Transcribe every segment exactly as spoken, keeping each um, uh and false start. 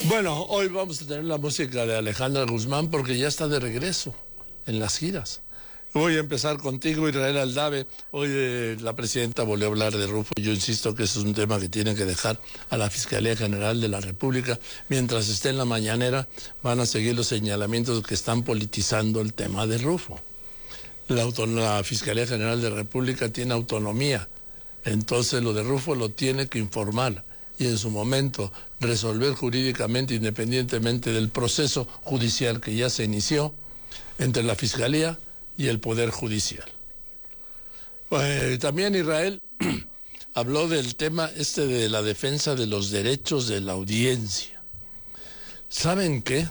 Bueno, hoy vamos a tener la música de Alejandra Guzmán porque ya está de regreso en las giras. Voy a empezar contigo, Israel Aldave. Hoy eh, la presidenta volvió a hablar de Rufo. Yo insisto que ese es un tema que tiene que dejar a la Fiscalía General de la República. Mientras esté en la mañanera, van a seguir los señalamientos que están politizando el tema de Rufo. La, auto la Fiscalía General de la República tiene autonomía. Entonces lo de Rufo lo tiene que informar y en su momento resolver jurídicamente, independientemente del proceso judicial que ya se inició entre la Fiscalía y el Poder Judicial. Eh, también Israel habló del tema este de la defensa de los derechos de la audiencia. ¿Saben qué?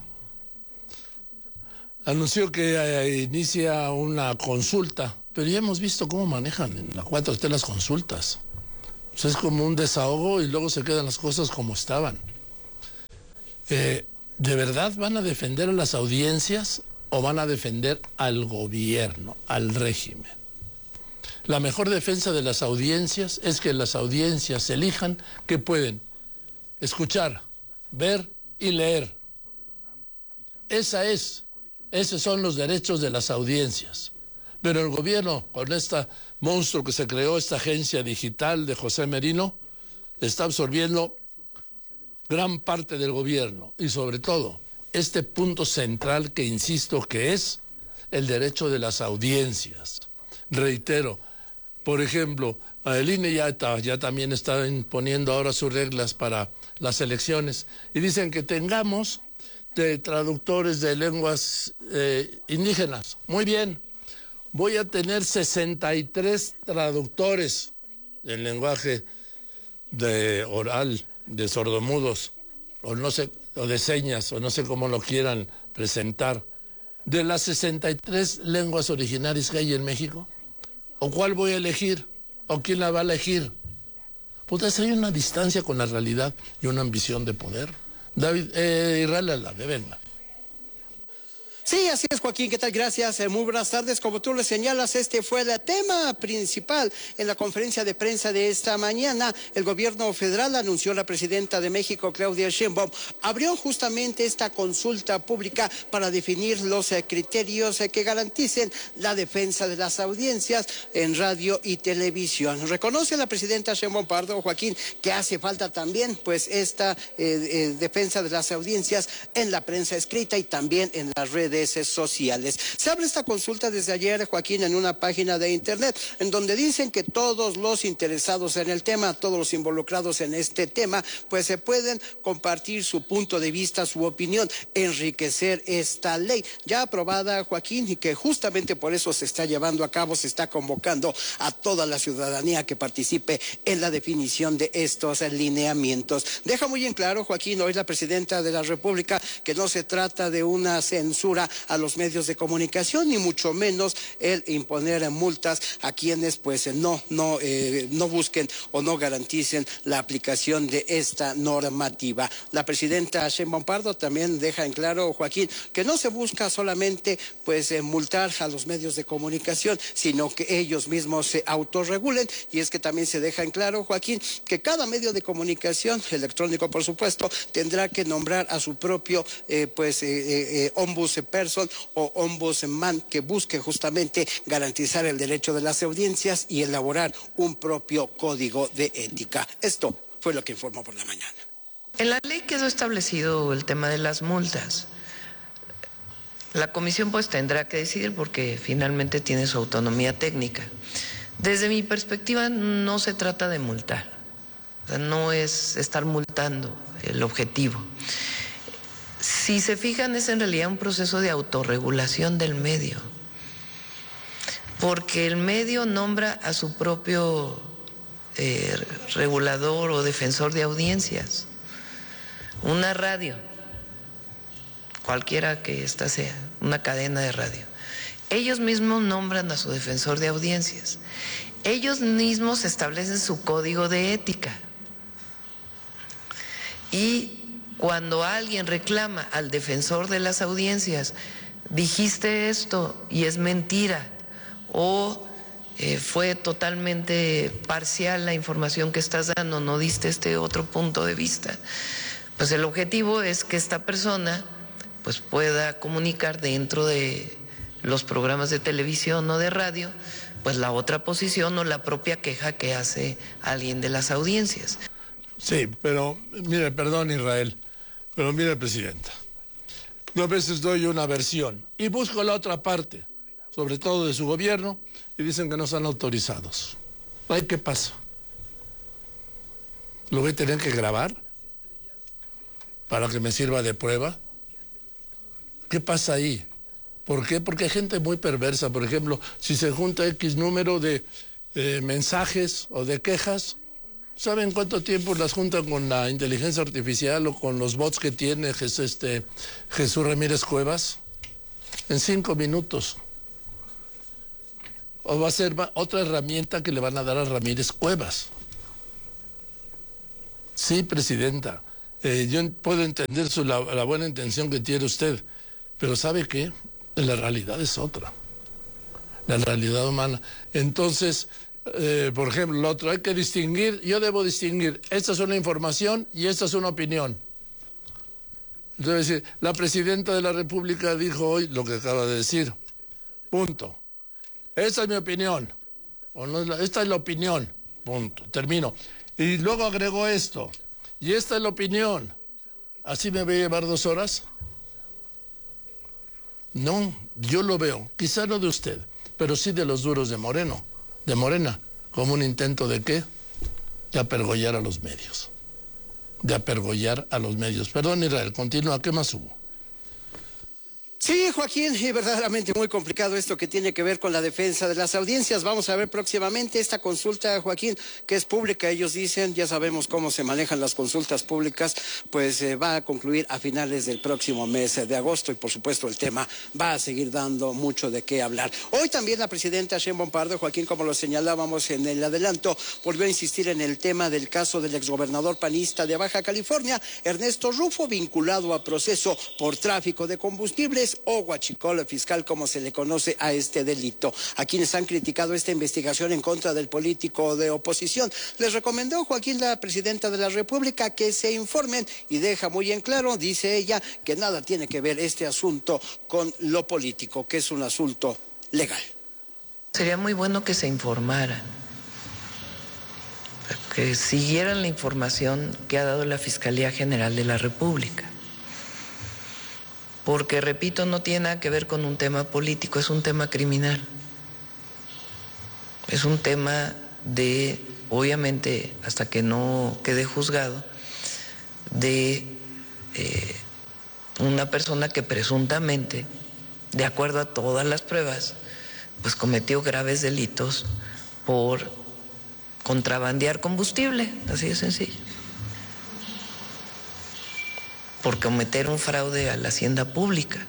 Anunció que eh, inicia una consulta, pero ya hemos visto cómo manejan en la cuatro T las consultas. O sea, es como un desahogo y luego se quedan las cosas como estaban. Eh, ¿De verdad van a defender a las audiencias o van a defender al gobierno, al régimen? La mejor defensa de las audiencias es que las audiencias elijan qué pueden escuchar, ver y leer. Esa es, esos son los derechos de las audiencias. Pero el gobierno, con este monstruo que se creó, esta agencia digital de José Merino, está absorbiendo gran parte del gobierno y sobre todo este punto central que insisto que es el derecho de las audiencias. Reitero, por ejemplo, el I N E ya, está, ya también está imponiendo ahora sus reglas para las elecciones y dicen que tengamos de traductores de lenguas eh, indígenas. Muy bien, voy a tener sesenta y tres traductores del lenguaje de oral, de sordomudos, o no sé, o de señas, o no sé cómo lo quieran presentar, de las sesenta y tres lenguas originarias que hay en México. ¿O cuál voy a elegir? ¿O quién la va a elegir? Pues hay una distancia con la realidad y una ambición de poder. David, eh, Israel Aldave, venga. Sí, así es, Joaquín. ¿Qué tal? Gracias. Eh, muy buenas tardes. Como tú le señalas, este fue el tema principal en la conferencia de prensa de esta mañana. El gobierno federal, anunció la presidenta de México, Claudia Sheinbaum, abrió justamente esta consulta pública para definir los eh, criterios eh, que garanticen la defensa de las audiencias en radio y televisión. Reconoce la presidenta Sheinbaum Pardo, Joaquín, que hace falta también pues esta eh, eh, defensa de las audiencias en la prensa escrita y también en las redes sociales. Se abre esta consulta desde ayer, Joaquín, en una página de internet, en donde dicen que todos los interesados en el tema, todos los involucrados en este tema, pues se pueden compartir su punto de vista, su opinión, enriquecer esta ley ya aprobada, Joaquín, y que justamente por eso se está llevando a cabo, se está convocando a toda la ciudadanía que participe en la definición de estos lineamientos. Deja muy en claro, Joaquín, hoy la presidenta de la República, que no se trata de una censura a los medios de comunicación, ni mucho menos el imponer multas a quienes pues no, no, eh, no busquen o no garanticen la aplicación de esta normativa. La presidenta Sheinbaum Pardo también deja en claro, Joaquín, que no se busca solamente pues eh, multar a los medios de comunicación, sino que ellos mismos se autorregulen, y es que también se deja en claro, Joaquín, que cada medio de comunicación, electrónico por supuesto, tendrá que nombrar a su propio eh, pues eh, eh, ombudsman person o ombudsman que busque justamente garantizar el derecho de las audiencias y elaborar un propio código de ética. Esto fue lo que informó por la mañana. En la ley quedó establecido el tema de las multas. La comisión pues tendrá que decidir porque finalmente tiene su autonomía técnica. Desde mi perspectiva no se trata de multar, o sea, no es estar multando el objetivo. Si se fijan, es en realidad un proceso de autorregulación del medio, porque el medio nombra a su propio eh, regulador o defensor de audiencias. Una radio, cualquiera que ésta sea, una cadena de radio, ellos mismos nombran a su defensor de audiencias, ellos mismos establecen su código de ética. Y cuando alguien reclama al defensor de las audiencias, dijiste esto y es mentira, o eh, fue totalmente parcial la información que estás dando, no diste este otro punto de vista, Pues el objetivo es que esta persona pues pueda comunicar dentro de los programas de televisión o de radio, pues la otra posición o la propia queja que hace alguien de las audiencias. Sí, pero mire, perdón Israel, pero mire, Presidenta, yo a veces doy una versión y busco la otra parte, sobre todo de su gobierno, y dicen que no están autorizados. Ay, ¿qué pasa? ¿Lo voy a tener que grabar para que me sirva de prueba? ¿Qué pasa ahí? ¿Por qué? Porque hay gente muy perversa. Por ejemplo, si se junta X número de eh, mensajes o de quejas, ¿saben cuánto tiempo las juntan con la inteligencia artificial o con los bots que tiene Jesús, este, Jesús Ramírez Cuevas? En cinco minutos. O va a ser otra herramienta que le van a dar a Ramírez Cuevas. Sí, Presidenta, eh, yo puedo entender su, la, la buena intención que tiene usted, pero ¿sabe qué? La realidad es otra. La realidad humana. Entonces, eh, por ejemplo, lo otro, hay que distinguir, yo debo distinguir, esta es una información y esta es una opinión. Entonces, decir, la Presidenta de la República dijo hoy lo que acaba de decir. Punto. Esta es mi opinión. O no es la, esta es la opinión. Punto. Termino. Y luego agregó esto. Y esta es la opinión. ¿Así me voy a llevar dos horas? No, yo lo veo. Quizá no de usted, pero sí de los duros de Moreno, de Morena, como un intento de ¿qué? De apergollar a los medios. De apergollar a los medios. Perdón, Israel, continúa. ¿Qué más hubo? Sí, Joaquín, y verdaderamente muy complicado esto que tiene que ver con la defensa de las audiencias. Vamos a ver próximamente esta consulta, Joaquín, que es pública. Ellos dicen, ya sabemos cómo se manejan las consultas públicas, pues eh, va a concluir a finales del próximo mes de agosto y por supuesto el tema va a seguir dando mucho de qué hablar. Hoy también la presidenta Sheinbaum Pardo, Joaquín, como lo señalábamos en el adelanto, volvió a insistir en el tema del caso del exgobernador panista de Baja California, Ernesto Rufo, vinculado a proceso por tráfico de combustibles o huachicol fiscal, como se le conoce a este delito. A quienes han criticado esta investigación en contra del político de oposición, les recomendó, Joaquín, la presidenta de la República, que se informen y deja muy en claro, dice ella, que nada tiene que ver este asunto con lo político, que es un asunto legal. Sería muy bueno que se informaran, que siguieran la información que ha dado la Fiscalía General de la República. Porque, repito, no tiene nada que ver con un tema político, es un tema criminal. Es un tema de, obviamente, hasta que no quede juzgado, de eh, una persona que presuntamente, de acuerdo a todas las pruebas, pues cometió graves delitos por contrabandear combustible, así de sencillo. Por cometer un fraude a la hacienda pública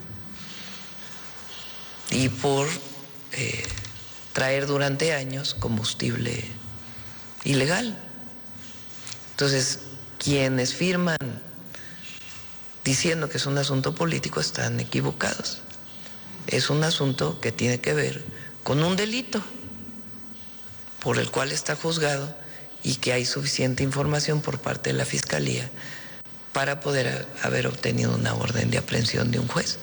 y por eh, traer durante años combustible ilegal. Entonces, quienes firman diciendo que es un asunto político están equivocados. Es un asunto que tiene que ver con un delito por el cual está juzgado y que hay suficiente información por parte de la Fiscalía para poder haber obtenido una orden de aprehensión de un juez.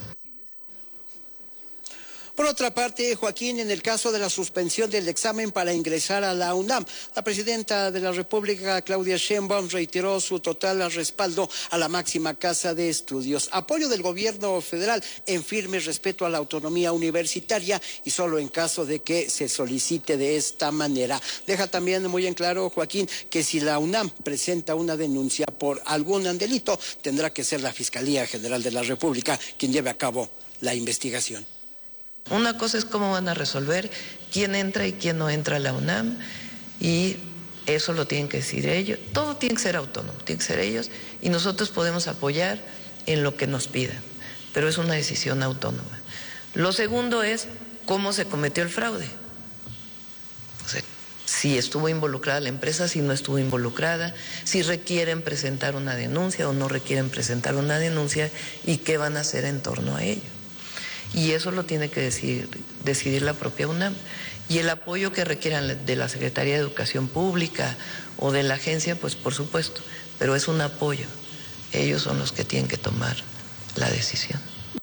Por otra parte, Joaquín, en el caso de la suspensión del examen para ingresar a la UNAM, la presidenta de la República, Claudia Sheinbaum, reiteró su total respaldo a la máxima casa de estudios, apoyo del gobierno federal en firme respeto a la autonomía universitaria y solo en caso de que se solicite de esta manera. Deja también muy en claro, Joaquín, que si la UNAM presenta una denuncia por algún delito, tendrá que ser la Fiscalía General de la República quien lleve a cabo la investigación. Una cosa es cómo van a resolver quién entra y quién no entra a la UNAM, y eso lo tienen que decir ellos. Todo tiene que ser autónomo, tiene que ser ellos, y nosotros podemos apoyar en lo que nos pidan, pero es una decisión autónoma. Lo segundo es cómo se cometió el fraude. O sea, si estuvo involucrada la empresa, si no estuvo involucrada, si requieren presentar una denuncia o no requieren presentar una denuncia, y qué van a hacer en torno a ello. Y eso lo tiene que decidir, decidir la propia UNAM. Y el apoyo que requieran de la Secretaría de Educación Pública o de la agencia, pues por supuesto, pero es un apoyo. ellos son los que tienen que tomar la decisión.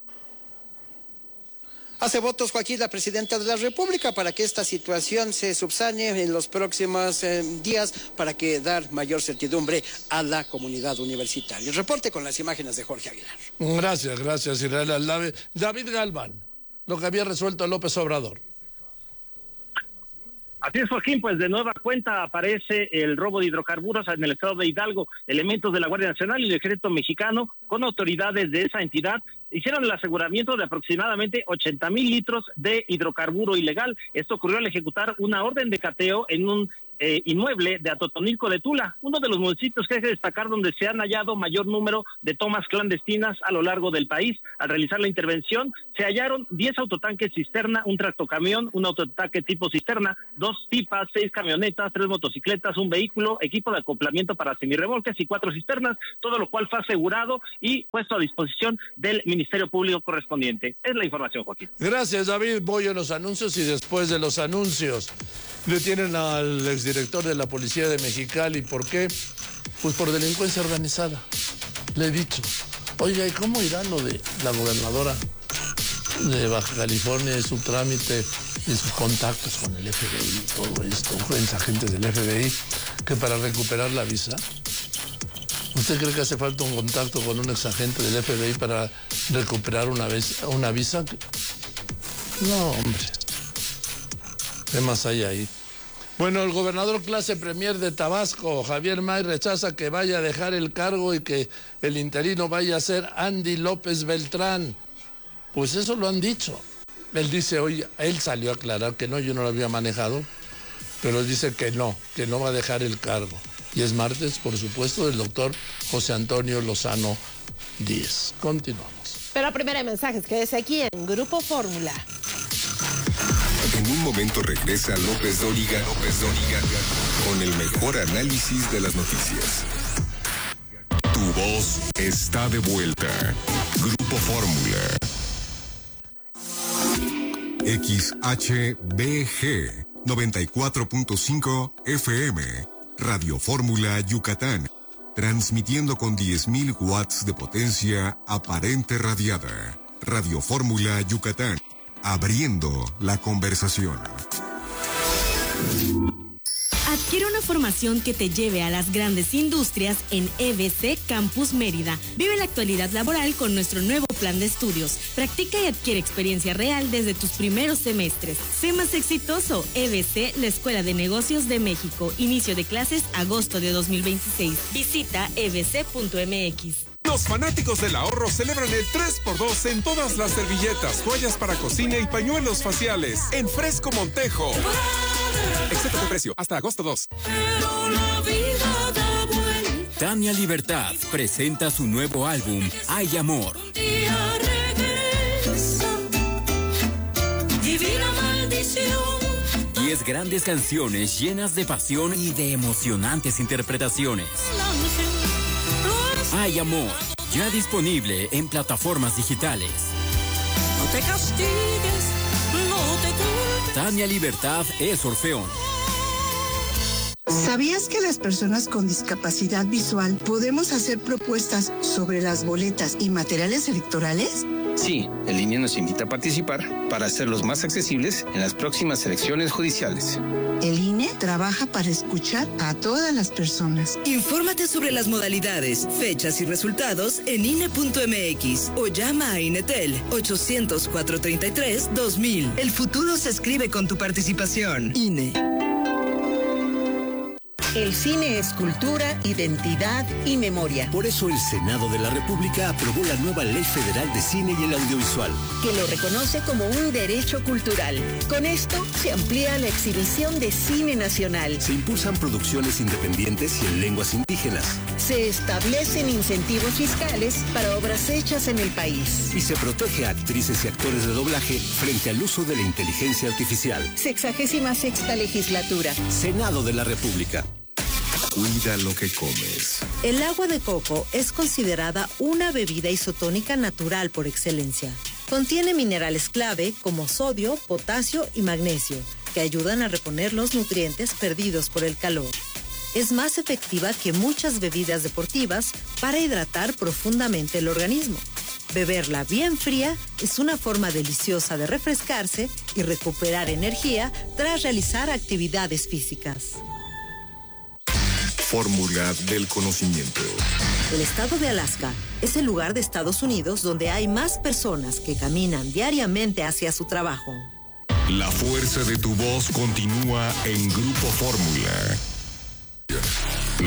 Hace votos, Joaquín, la presidenta de la República para que esta situación se subsane en los próximos eh, días para que dar mayor certidumbre a la comunidad universitaria. El reporte con las imágenes de Jorge Aguilar. Gracias, gracias, Israel Aldave. David Galván, lo que había resuelto López Obrador. Así es, Joaquín, pues de nueva cuenta aparece el robo de hidrocarburos en el estado de Hidalgo. Elementos de la Guardia Nacional y el Ejército Mexicano con autoridades de esa entidad hicieron el aseguramiento de aproximadamente ochenta mil litros de hidrocarburo ilegal. Esto ocurrió al ejecutar una orden de cateo en un eh, inmueble de Atotonilco de Tula, uno de los municipios que hay que destacar donde se han hallado mayor número de tomas clandestinas a lo largo del país. Al realizar la intervención se hallaron diez autotanques cisterna, un tractocamión, un autotanque tipo cisterna, dos pipas, seis camionetas, tres motocicletas, un vehículo, equipo de acoplamiento para semirremolques y cuatro cisternas, todo lo cual fue asegurado y puesto a disposición del Ministerio Público correspondiente. Es la información, Joaquín. Gracias, David. Voy a los anuncios y después de los anuncios detienen al exdirector de la Policía de Mexicali. ¿Por qué? Pues por delincuencia organizada. Le he dicho. Oiga, ¿y cómo irá lo de la gobernadora de Baja California y su trámite y sus contactos con el F B I y todo esto? Jóvenes agentes del F B I que para recuperar la visa. ¿Usted cree que hace falta un contacto con un exagente del F B I para recuperar una, vez, una visa? No, hombre. ¿Qué más hay ahí? Bueno, el gobernador clase premier de Tabasco, Javier May, rechaza que vaya a dejar el cargo y que el interino vaya a ser Andy López Beltrán. Pues eso lo han dicho. Él dice hoy, él salió a aclarar que no, yo no lo había manejado, pero él dice que no, que no va a dejar el cargo. Y es martes, por supuesto, del doctor José Antonio Lozano Díez. Continuamos. Pero primero hay mensajes, quédese aquí en Grupo Fórmula. En un momento regresa López Dóriga, López Dóriga, con el mejor análisis de las noticias. Tu voz está de vuelta. Grupo Fórmula. X H B G noventa y cuatro punto cinco F M. Radio Fórmula Yucatán. Transmitiendo con diez mil watts de potencia aparente radiada. Radio Fórmula Yucatán. Abriendo la conversación. Adquiere una formación que te lleve a las grandes industrias en E B C Campus Mérida. Vive la actualidad laboral con nuestro nuevo plan de estudios. Practica y adquiere experiencia real desde tus primeros semestres. Sé más exitoso. E B C, la Escuela de Negocios de México. Inicio de clases agosto de dos mil veintiséis. Visita e b c punto m x. Los fanáticos del ahorro celebran el tres por dos en todas las servilletas, toallas para cocina y pañuelos faciales. En Fresco Montejo. Excepto de precio, hasta agosto dos. Tania Libertad presenta su nuevo álbum, Hay Amor. Diez grandes canciones llenas de pasión y de emocionantes interpretaciones. Hay Amor, ya disponible en plataformas digitales. No te castigues, no te culpes. Tania Libertad es Orfeón. ¿Sabías que las personas con discapacidad visual podemos hacer propuestas sobre las boletas y materiales electorales? Sí, el I N E nos invita a participar para hacerlos más accesibles en las próximas elecciones judiciales. El I N E trabaja para escuchar a todas las personas. Infórmate sobre las modalidades, fechas y resultados en I N E punto m x o llama a Inetel ochocientos, cuatrocientos treinta y tres, dos mil. El futuro se escribe con tu participación. I N E. El cine es cultura, identidad y memoria. Por eso el Senado de la República aprobó la nueva Ley Federal de Cine y el Audiovisual, que lo reconoce como un derecho cultural. Con esto se amplía la exhibición de cine nacional. Se impulsan producciones independientes y en lenguas indígenas. Se establecen incentivos fiscales para obras hechas en el país. Y se protege a actrices y actores de doblaje frente al uso de la inteligencia artificial. Sexagésima sexta legislatura. Senado de la República. Cuida lo que comes. El agua de coco es considerada una bebida isotónica natural por excelencia. Contiene minerales clave como sodio, potasio y magnesio, que ayudan a reponer los nutrientes perdidos por el calor. es más efectiva que muchas bebidas deportivas para hidratar profundamente el organismo. Beberla bien fría es una forma deliciosa de refrescarse y recuperar energía tras realizar actividades físicas. Fórmula del conocimiento. El estado de Alaska es el lugar de Estados Unidos donde hay más personas que caminan diariamente hacia su trabajo. La fuerza de tu voz continúa en Grupo Fórmula.